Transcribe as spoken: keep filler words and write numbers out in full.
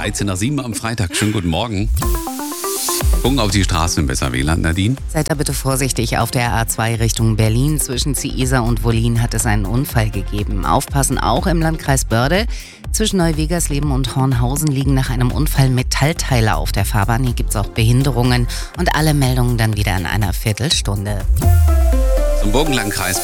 dreizehn nach sieben am Freitag. Schönen guten Morgen. Gucken auf die Straßen im Besser-W-Land, Nadine. Seid da bitte vorsichtig. Auf der A zwei Richtung Berlin zwischen Ziesa und Wollin hat es einen Unfall gegeben. Aufpassen auch im Landkreis Börde. Zwischen Neuwegersleben und Hornhausen liegen nach einem Unfall Metallteile auf der Fahrbahn. Hier gibt es auch Behinderungen und alle Meldungen dann wieder in einer Viertelstunde. Zum Burgenlandkreis.